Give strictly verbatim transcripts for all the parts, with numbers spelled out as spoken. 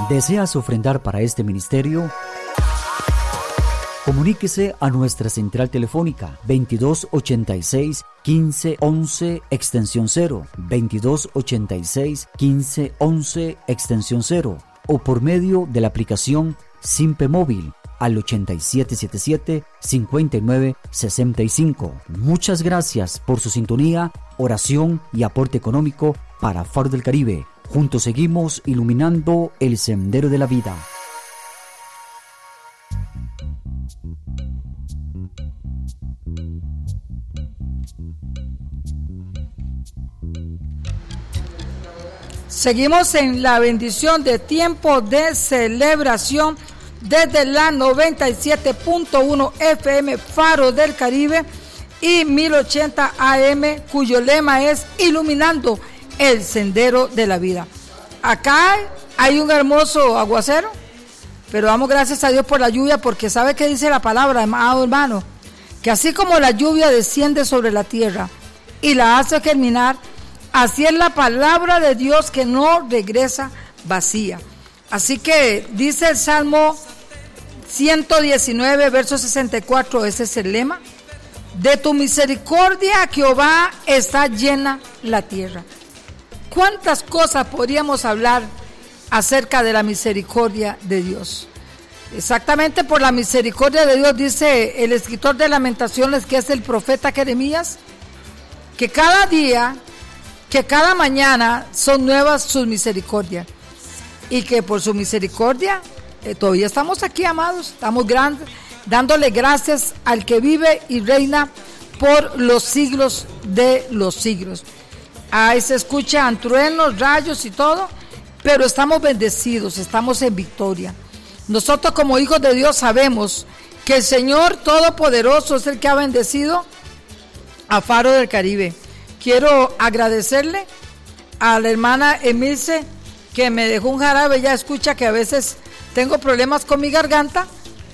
¿Deseas ofrendar para este ministerio? Comuníquese a nuestra central telefónica veintidós ochenta y seis, quince once extensión cero, veintidós ochenta y seis, quince once extensión cero, o por medio de la aplicación Simpe Móvil al ochenta y siete setenta y siete, cincuenta y nueve sesenta y cinco. Muchas gracias por su sintonía, oración y aporte económico para Faro del Caribe. Juntos seguimos iluminando el sendero de la vida. Seguimos en la bendición de tiempo de celebración desde la noventa y siete punto uno F M Faro del Caribe y mil ochenta A M, cuyo lema es iluminando el sendero de la vida. Acá hay un hermoso aguacero, pero damos gracias a Dios por la lluvia, porque sabe que dice la palabra, amado hermano, que así como la lluvia desciende sobre la tierra y la hace germinar, así es la palabra de Dios que no regresa vacía. Así que dice el Salmo ciento diecinueve, verso sesenta y cuatro, ese es el lema: de tu misericordia, Jehová, está llena la tierra. ¿Cuántas cosas podríamos hablar acerca de la misericordia de Dios? Exactamente por la misericordia de Dios dice el escritor de Lamentaciones, que es el profeta Jeremías, que cada día, que cada mañana son nuevas sus misericordias, y que por su misericordia eh, todavía estamos aquí, amados, estamos grandes, dándole gracias al que vive y reina por los siglos de los siglos. Ahí se escuchan truenos, rayos y todo, pero estamos bendecidos, estamos en victoria. Nosotros como hijos de Dios sabemos que el Señor Todopoderoso es el que ha bendecido a Faro del Caribe. Quiero agradecerle a la hermana Emilce, que me dejó un jarabe. Ella escucha que a veces tengo problemas con mi garganta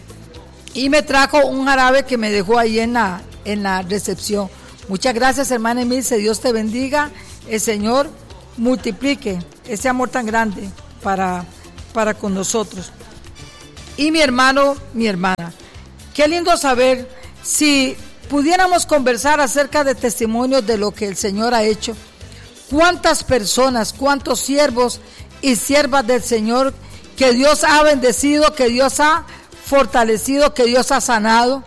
y me trajo un jarabe que me dejó ahí en la, en la recepción. Muchas gracias, hermana Emilce, Dios te bendiga, el Señor multiplique ese amor tan grande para, para con nosotros. Y mi hermano, mi hermana, qué lindo saber si pudiéramos conversar acerca de testimonios de lo que el Señor ha hecho. Cuántas personas, cuántos siervos y siervas del Señor que Dios ha bendecido, que Dios ha fortalecido, que Dios ha sanado.